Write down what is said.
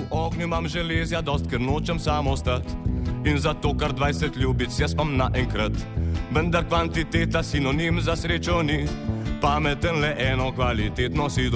ognju imam železja dost, ker nočem samo ostati. In zato kar 20 ljubic jaz imam naenkrat. Vendar kvantiteta sinonim za srečo ni. Pameten le eno kvalitetno si